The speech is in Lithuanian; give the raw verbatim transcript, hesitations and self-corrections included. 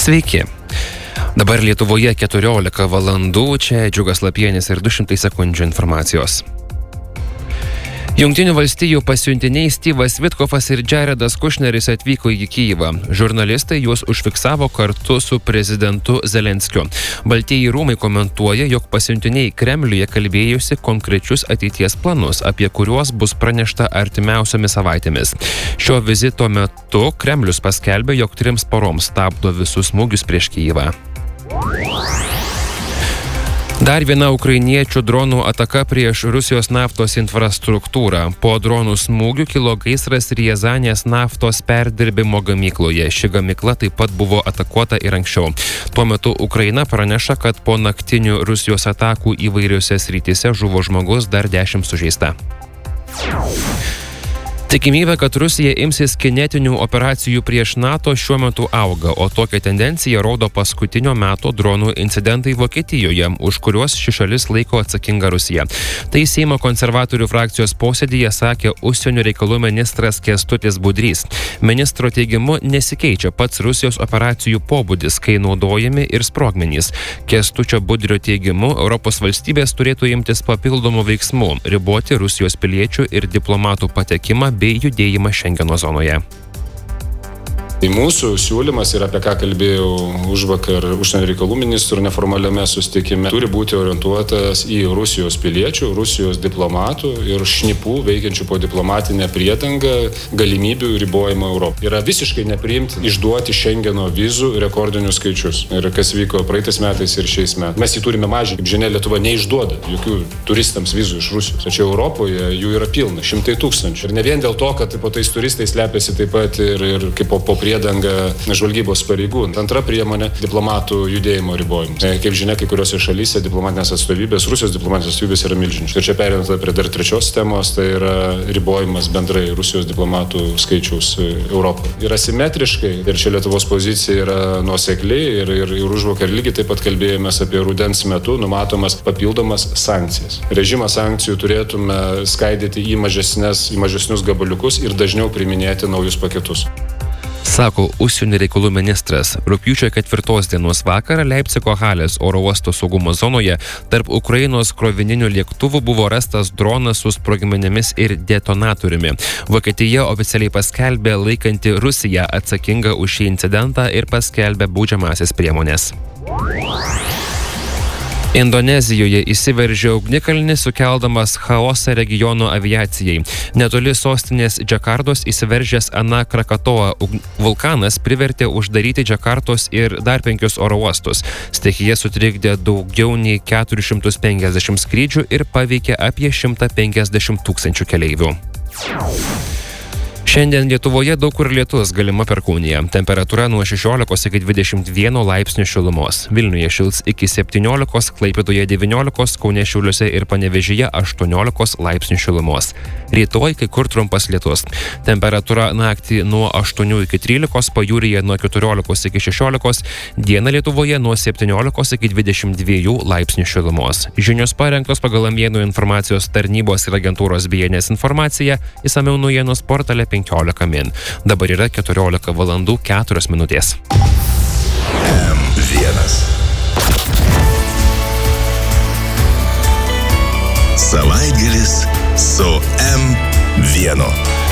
Sveiki. Dabar Lietuvoje keturiolika valandų, čia Džiugas Lapienis ir du šimtai sekundžių informacijos. Jungtinių valstijų pasiuntiniai Styvas Vitkofas ir Jaredas Kušneris atvyko į Kyjivą. Žurnalistai juos užfiksavo kartu su prezidentu Zelenskiu. Baltieji rūmai komentuoja, jog pasiuntiniai Kremliuje kalbėjusi konkrečius ateities planus, apie kuriuos bus pranešta artimiausiomis savaitėmis. Šio vizito metu Kremlius paskelbė, jog trims paroms stabdo visus smūgius prieš Kyjivą. Dar viena ukrainiečių dronų ataka prieš Rusijos naftos infrastruktūrą. Po dronų smūgių kilo gaisras Riezanės naftos perdirbimo gamykloje. Ši gamykla taip pat buvo atakuota ir anksčiau. Tuo metu Ukraina praneša, kad po naktinių Rusijos atakų įvairiose srityse žuvo žmogus, dar dešimt sužeista. Tikimybė, kad Rusija imsis kinetinių operacijų prieš NATO šiuo metu auga, o tokią tendenciją rodo paskutinio meto dronų incidentai Vokietijoje, už kuriuos ši šalis laiko atsakinga Rusija. Tai Seimo konservatorių frakcijos posėdyje sakė užsienio reikalų ministras Kęstutis Budrys. Ministro teigimu nesikeičia pats Rusijos operacijų pobūdis, kai naudojami ir sprogmenys. Kęstučio Budrio teigimu, Europos valstybės turėtų imtis papildomų veiksmų, riboti Rusijos piliečių ir diplomatų patekimą bei judėjimą Šengeno zonoje. Tai mūsų siūlymas ir apie ką kalbėjau užvakar užsienio reikalų ministrų neformaliame susitikime turi būti orientuotas į Rusijos piliečių, Rusijos diplomatų ir šnipų veikiančių po diplomatinę priedangą galimybių ribojimą Europoje. Yra visiškai nepriimti išduoti Šengeno vizų rekordinius skaičius. Ir kas vyko praeitais metais ir šiais metais. Mes jį turime mažinti. Kaip žinia, Lietuva neišduoda jokių turistams vizų iš Rusijos. Tačiau Europoje jų yra pilna, šimtai tūkstančių. Ir ne vien dėl to, kad po tais turistais slepiasi taip pat ir, ir kaip po, po priedanga žvalgybos pareigūnų. Antra priemonė - diplomatų judėjimo ribojimas. Kaip žinia, kai kuriuose šalyse diplomatinės atstovybės, Rusijos diplomatinės atstovybės yra milžiniškos. Ir čia perinant prie dar trečios temos, tai yra ribojimas bendrai Rusijos diplomatų skaičiaus Europoje. Yra simetriškai ir čia Lietuvos pozicija yra nuosekli ir, ir, ir užvakar lygiai taip pat kalbėjomės apie rudens metu numatomas papildomas sankcijas. Režimą sankcijų turėtume skaidyti į mažesnes, į mažesnius gabaliukus ir dažniau priiminėti naujus paketus. Sako užsienio reikalų ministras. Rugpjūčio ketvirtos dienos vakarą Leipcigo Halės oro uosto saugumo zonoje tarp Ukrainos krovininių lėktuvų buvo rastas dronas su sprogmenimis ir detonatoriumi. Vokietija oficialiai paskelbė laikanti Rusiją atsakingą už šį incidentą ir paskelbė baudžiamąsias priemones. Indonezijoje įsiveržė ugnikalnis, sukeldamas chaosą regiono aviacijai. Netoli sostinės Džakartos įsiveržęs Ana Krakatoa vulkanas privertė uždaryti Džakartos ir dar penkius oro uostus. Stichija sutrikdė daugiau nei keturis šimtus penkiasdešimt skrydžių ir paveikė apie šimtą penkiasdešimt tūkstančių keleivių. Šiandien Lietuvoje daug kur lietus, galima perkūnija. Temperatūra nuo šešiolikos iki dvidešimt vieno laipsnių šilumos. Vilniuje šils iki septyniolikos, Klaipėdoje devyniolikos, Kaune, Šiauliuose ir Panevėžyje aštuoniolikos laipsnių šilumos. Rytoj kai kur trumpas lietus. Temperatūra naktį nuo aštuonių iki trylikos, pajūryje nuo keturiolikos iki šešiolikos, dieną Lietuvoje nuo septyniolikos iki dvidešimt dviejų laipsnių šilumos. Žinios parengtos pagal Amėnų informacijos tarnybos ir agentūros B N S informaciją, išsamiau naujienos portale penkiolika min. Dabar yra keturiolika valandų keturios minutės. M vienas. Savaitgalis su M vienu.